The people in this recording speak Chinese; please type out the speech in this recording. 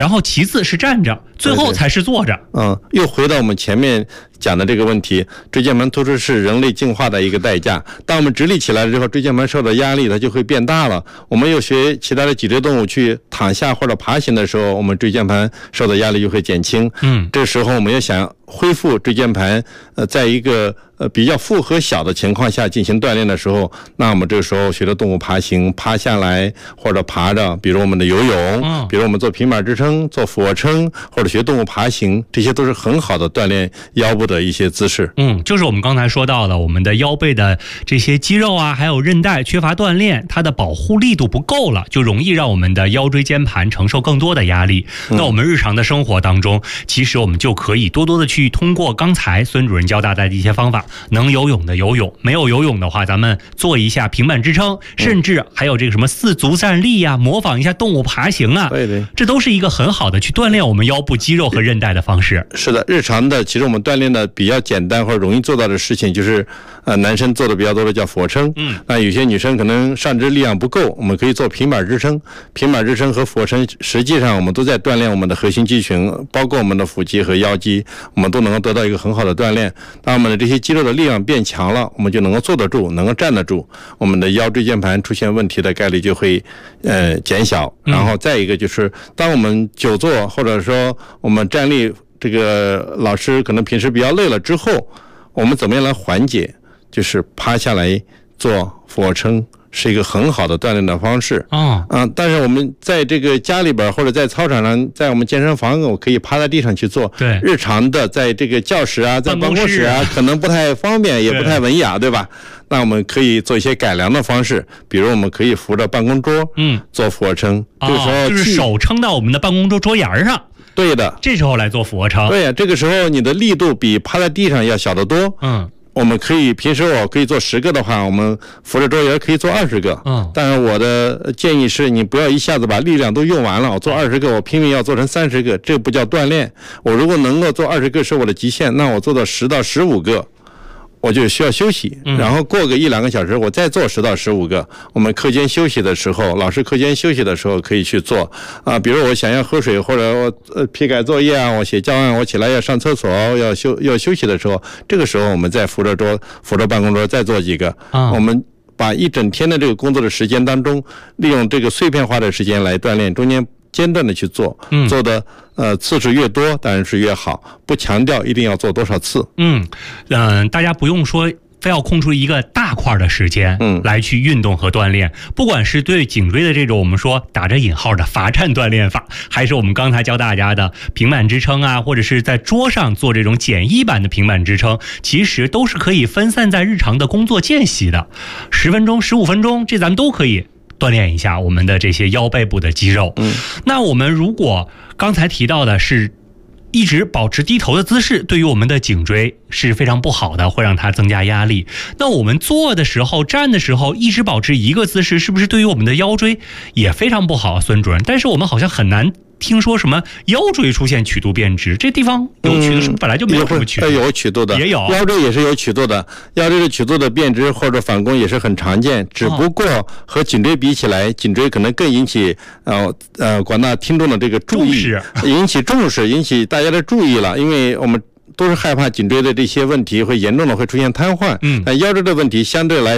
然后其次是站着，最后才是坐着。 又回到我们前面讲的这个问题，椎间盘突出是人类进化的一个代价。当我们直立起来了之后，椎间盘受到压力，它就会变大了。我们又学其他的脊椎动物去躺下或者爬行的时候，我们椎间盘受到压力就会减轻。这时候我们要想恢复椎间盘，在一个比较负荷小的情况下进行锻炼的时候，那我们这个时候学着动物爬行，趴下来或者爬着，比如我们的游泳，比如我们做平板支撑、做俯卧撑，或者学动物爬行，这些都是很好的锻炼腰部的一些姿势。 就是我们刚才说到的，我们的腰背的这些肌肉啊，还有韧带缺乏锻炼，它的保护力度不够了，就容易让我们的腰椎间盘承受更多的压力。那我们日常的生活当中，其实我们就可以多多的去通过刚才孙主任教大家的一些方法，能游泳的游泳，没有游泳的话，咱们做一下平板支撑，甚至还有这个什么四足站立啊，模仿一下动物爬行啊， 对， 这都是一个很好的去锻炼我们腰部肌肉和韧带的方式。 是的，日常的其实我们锻炼的比较简单或者容易做到的事情，就是男生做的比较多的叫俯卧撑。那有些女生可能上肢力量不够，我们可以做平板支撑。平板支撑和俯卧撑实际上我们都在锻炼我们的核心肌群，包括我们的腹肌和腰肌，我们都能够得到一个很好的锻炼。当我们的这些肌肉的力量变强了，我们就能够坐得住，能够站得住，我们的腰椎间盘出现问题的概率就会减小。然后再一个就是当我们久坐或者说我们站立，这个老师可能平时比较累了之后，我们怎么样来缓解？就是趴下来做俯卧撑是一个很好的锻炼的方式。但是我们在这个家里边或者在操场上，在我们健身房，我可以趴在地上去做。 对， 日常的在这个教室啊，在办公室啊，可能不太方便，也不太文雅，对吧？那我们可以做一些改良的方式，比如我们可以扶着办公桌，做俯卧撑。这个时候就是手撑到我们的办公桌桌沿上。 对的， 这时候来做俯卧撑。 对呀，这个时候你的力度比趴在地上要小得多。我们可以平时我可以做10个的话，我们扶着桌沿可以做20个。但是我的建议是，你不要一下子把力量都用完了。我做20个，我拼命要做成30个，这不叫锻炼。我如果能够做20个是我的极限，那我做到10到15个。我就需要休息，然后过个1-2个小时，我再做10到15个。我们课间休息的时候，老师课间休息的时候可以去做比如我想要喝水，或者我批改作业啊，我写教案，我起来要上厕所，要休息的时候，这个时候我们再扶着办公桌再做几个。我们把一整天的这个工作的时间当中，利用这个碎片化的时间来锻炼，中间间断的去做，做的次数越多当然是越好，不强调一定要做多少次。 大家不用说非要空出一个大块的时间来去运动和锻炼，不管是对颈椎的这种我们说打着引号的罚站锻炼法，还是我们刚才教大家的平板支撑啊，或者是在桌上做这种简易版的平板支撑，其实都是可以分散在日常的工作间隙的，10分钟、15分钟，这咱们都可以锻炼一下我们的这些腰背部的肌肉。那我们如果刚才提到的是一直保持低头的姿势，对于我们的颈椎是非常不好的，会让它增加压力。那我们坐的时候、站的时候一直保持一个姿势，是不是对于我们的腰椎也非常不好，孙主任？但是我们好像很难听说什么腰椎出现曲度变直，这地方有曲度是不是本来就没有什么曲度？ 有曲度的， 也有腰椎也是有曲度的，腰椎的曲度的变直或者反弓也是很常见，只不过和颈椎比起来，颈椎可能更引起广大听众的这个注意，引起重视，引起大家的注意了，因为我们都是害怕颈椎的这些问题会严重的会出现瘫痪，但腰椎的问题相对来